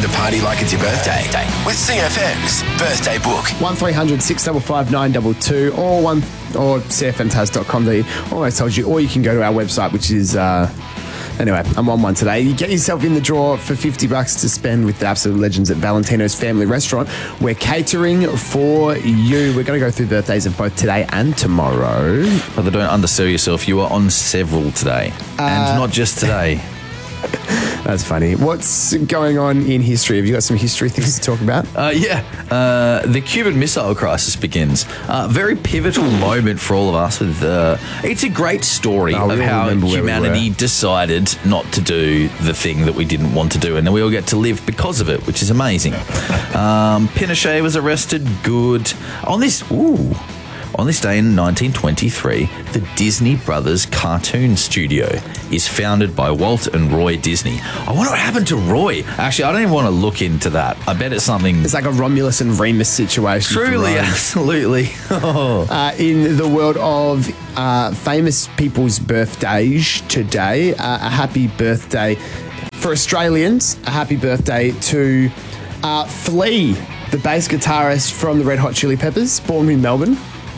to party like it's your birthday with CFM's Birthday Book. 1300 655 922 or cfmtaz.com.au. Almost told you. Or you can go to our website, which is... Anyway, I'm on one today. You get yourself in the draw for $50 to spend with the absolute legends at Valentino's Family Restaurant. We're catering for you. We're going to go through birthdays of both today and tomorrow. But don't undersell yourself. You are on several today. And not just today. That's funny. What's going on in history? Have you got some history things to talk about? The Cuban Missile Crisis begins. Very pivotal moment for all of us. It's a great story of how humanity decided not to do the thing that we didn't want to do, and then we all get to live because of it, which is amazing. Pinochet was arrested. Good. On this day in 1923, the Disney Brothers Cartoon Studio is founded by Walt and Roy Disney. I wonder what happened to Roy. Actually, I don't even want to look into that. I bet it's something... It's like a Romulus and Remus situation. Truly, absolutely. In the world of famous people's birthdays today, a happy birthday for Australians. A happy birthday to Flea, the bass guitarist from the Red Hot Chili Peppers, born in Melbourne.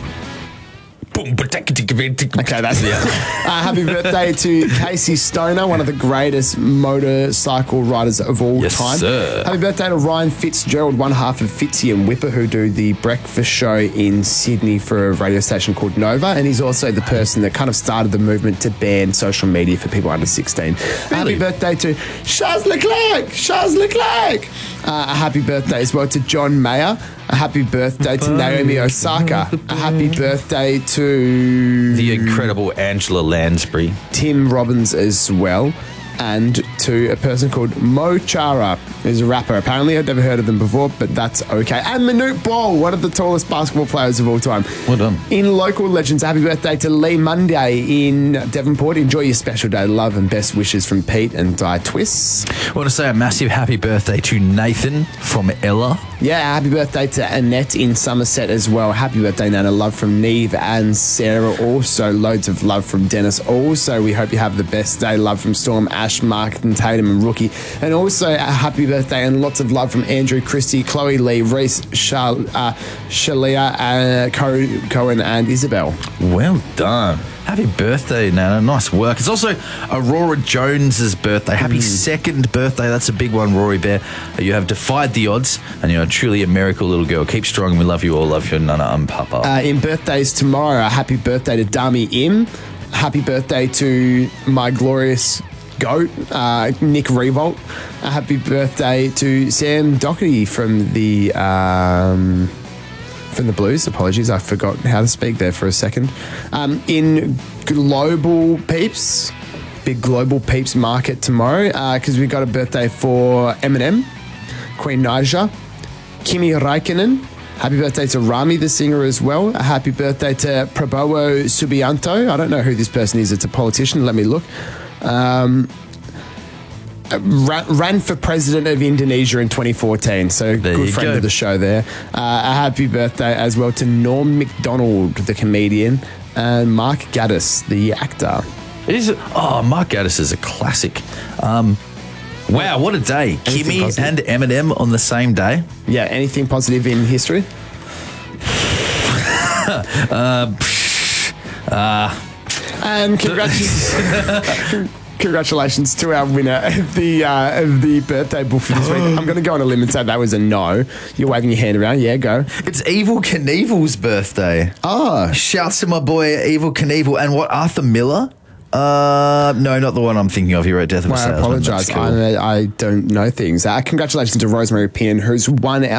Okay, that's it. Happy birthday to Casey Stoner, one of the greatest motorcycle riders of all time. Sir. Happy birthday to Ryan Fitzgerald, one half of Fitzy and Whipper, who do the breakfast show in Sydney for a radio station called Nova. And he's also the person that kind of started the movement to ban social media for people under 16. Happy birthday to Charles Leclerc! A happy birthday as well to John Mayer. A happy birthday to Naomi Osaka. A happy birthday to... the incredible Angela Lansbury. Tim Robbins as well. And to a person called Mo Chara, who's a rapper. Apparently, I've never heard of them before, but that's okay. And Manute Bol, one of the tallest basketball players of all time. Well done. In local legends, happy birthday to Lee Monday in Devonport. Enjoy your special day. Love and best wishes from Pete and Di Twists. I want to say a massive happy birthday to Nathan from Ella. Yeah, happy birthday to Annette in Somerset as well. Happy birthday, Nana. Love from Neve and Sarah. Also, loads of love from Dennis. Also, we hope you have the best day. Love from Storm, Ash, Mark, and Tatum, and Rookie. And also, a happy birthday and lots of love from Andrew, Christy, Chloe, Lee, Reese, Shalia, Cohen, and Isabel. Well done. Happy birthday, Nana. Nice work. It's also Aurora Jones's birthday. Happy second birthday. That's a big one, Rory Bear. You have defied the odds, and you're truly a miracle little girl. Keep strong. We love you all. Love you, Nana and Papa. In birthdays tomorrow, a happy birthday to Dami Im. Happy birthday to my glorious goat, Nick Revolt. A happy birthday to Sam Doherty from the Blues. Apologies, I forgot how to speak there for a second. In global peeps, big global peeps market tomorrow, because we've got a birthday for Eminem, Queen Naija, Kimi Räikkönen. Happy birthday to Rami, the singer, as well. A happy birthday to Prabowo Subianto. I don't know who this person is. It's a politician. Let me look. Ran for president of Indonesia in 2014, so good friend of the show there. A happy birthday as well to Norm MacDonald, the comedian, and Mark Gatiss, the actor. Mark Gatiss is a classic. Wow, what a day. Kimmy and Eminem on the same day. Yeah, anything positive in history? And congratulations to our winner of the birthday book for this week. I'm going to go on a limb and say that was a no. You're waving your hand around. Yeah, go. It's Evel Knievel's birthday. Oh. Shouts to my boy Evel Knievel. And what, Arthur Miller? No, not the one I'm thinking of. He wrote Death of a Salesman. I apologise. Cool. I don't know things. Congratulations to Rosemary Pinn, who's won our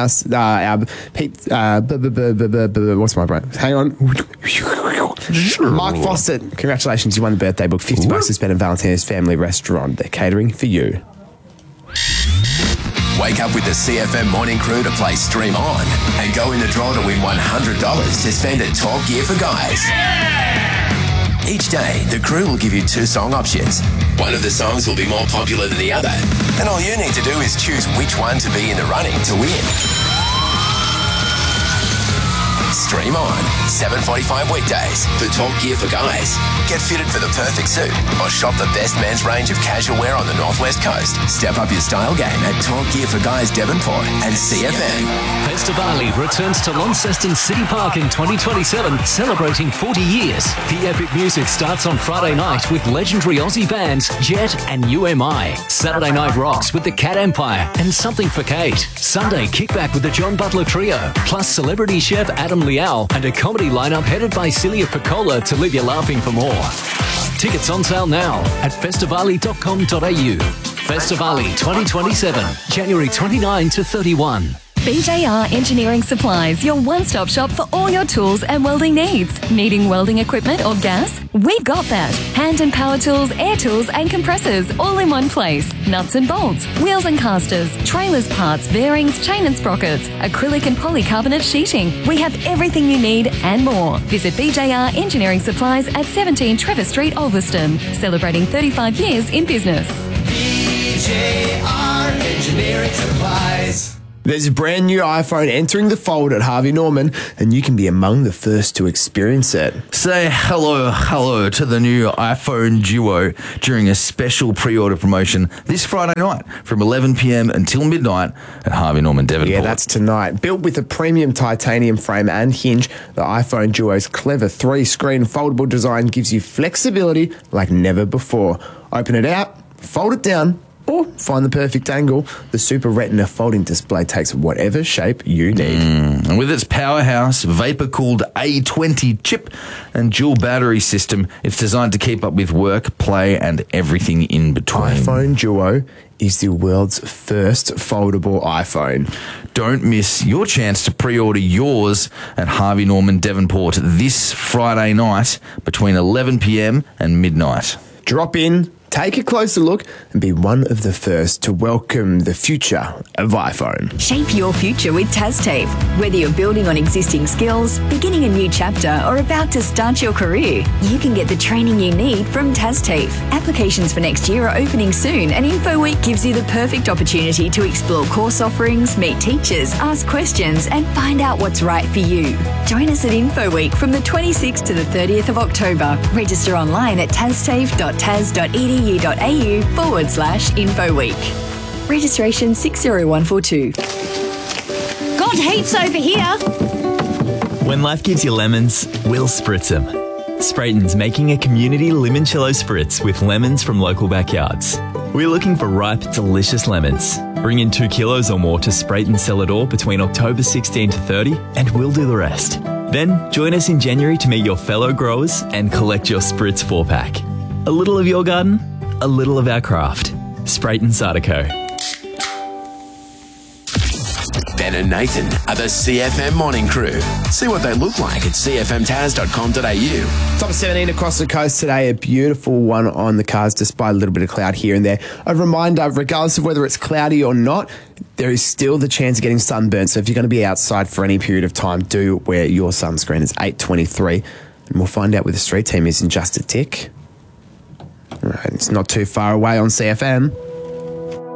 what's my brain? Hang on. Mark Fawcett. Congratulations, you won the birthday book. $50 to spend at Valentino's Family Restaurant. They're catering for you. Wake up with the CFM Morning Crew to play Stream On and go in the draw to win $100 to spend at Top Gear for Guys. Each day, the crew will give you 2 song options. One of the songs will be more popular than the other, and all you need to do is choose which one to be in the running to win. Stream On, 7:45 weekdays. The Talk Gear for Guys. Get fitted for the perfect suit or shop the best men's range of casual wear on the Northwest Coast. Step up your style game at Talk Gear for Guys Devonport and CFM. Festivali returns to Launceston City Park in 2027, celebrating 40 years. The epic music starts on Friday night with legendary Aussie bands Jet and UMI. Saturday night rocks with the Cat Empire and Something for Kate. Sunday kickback with the John Butler Trio, plus celebrity chef Adam Liao and a comedy lineup headed by Celia Piccola to leave you laughing for more. Tickets on sale now at festivali.com.au. Festivali 2027, January 29 to 31. BJR Engineering Supplies, your one-stop shop for all your tools and welding needs. Needing welding equipment or gas? We've got that. Hand and power tools, air tools and compressors all in one place. Nuts and bolts, wheels and casters, trailers parts, bearings, chain and sprockets, acrylic and polycarbonate sheeting. We have everything you need and more. Visit BJR Engineering Supplies at 17 Trevor Street, Ulverston. Celebrating 35 years in business. BJR Engineering Supplies. There's a brand new iPhone entering the fold at Harvey Norman, and you can be among the first to experience it. Say hello to the new iPhone Duo during a special pre-order promotion this Friday night from 11 p.m. until midnight at Harvey Norman Devonport. Yeah, that's tonight. Built with a premium titanium frame and hinge, the iPhone Duo's clever 3-screen foldable design gives you flexibility like never before. Open it out, fold it down, or find the perfect angle. The Super Retina folding display takes whatever shape you need. And with its powerhouse, vapor-cooled A20 chip and dual battery system, it's designed to keep up with work, play, and everything in between. iPhone Duo is the world's first foldable iPhone. Don't miss your chance to pre-order yours at Harvey Norman Devonport this Friday night between 11 p.m. and midnight. Drop in, take a closer look and be one of the first to welcome the future of iPhone. Shape your future with TasTAFE. Whether you're building on existing skills, beginning a new chapter, or about to start your career, you can get the training you need from TasTAFE. Applications for next year are opening soon, and InfoWeek gives you the perfect opportunity to explore course offerings, meet teachers, ask questions, and find out what's right for you. Join us at InfoWeek from the 26th to the 30th of October. Register online at tastafe.tas.edu.au/InfoWeek. Registration 60142. Got heaps over here. When life gives you lemons, we'll spritz them. Sprayton's making a community limoncello spritz with lemons from local backyards. We're looking for ripe, delicious lemons. Bring in 2 kilos or more to Sprayton Celador between October 16 to 30 and we'll do the rest. Then join us in January to meet your fellow growers and collect your spritz 4-pack. A little of your garden, a little of our craft. Sprayton Zydeco. Ben and Nathan are the CFM Morning Crew. See what they look like at cfmtaz.com.au. Top 17 across the coast today. A beautiful one on the cars despite a little bit of cloud here and there. A reminder, regardless of whether it's cloudy or not, there is still the chance of getting sunburned. So if you're going to be outside for any period of time, do wear your sunscreen. It's 8:23. And we'll find out where the street team is in just a tick. All right, it's not too far away on CFM.